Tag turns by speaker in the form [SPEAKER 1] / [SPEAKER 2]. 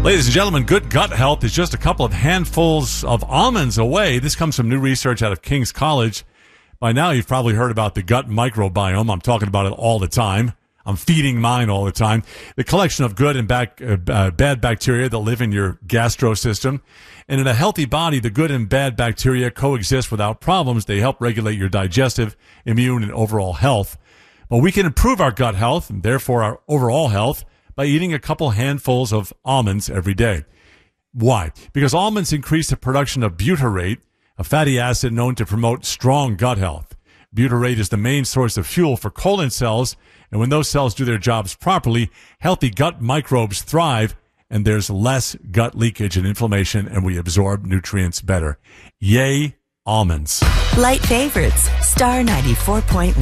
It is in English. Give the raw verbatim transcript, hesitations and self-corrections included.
[SPEAKER 1] Ladies and gentlemen, good gut health is just a couple of handfuls of almonds away. This comes from new research out of King's College. By now, you've probably heard about the gut microbiome. I'm talking about it all the time. I'm feeding mine all the time. The collection of good and back, uh, uh, bad bacteria that live in your gastro system. And in a healthy body, the good and bad bacteria coexist without problems. They help regulate your digestive, immune, and overall health. But we can improve our gut health, and therefore our overall health, by eating a couple handfuls of almonds every day. Why? Because almonds increase the production of butyrate, a fatty acid known to promote strong gut health. Butyrate is the main source of fuel for colon cells, and when those cells do their jobs properly, healthy gut microbes thrive, and there's less gut leakage and inflammation, and we absorb nutrients better. Yay, almonds.
[SPEAKER 2] Light favorites, Star ninety-four point one.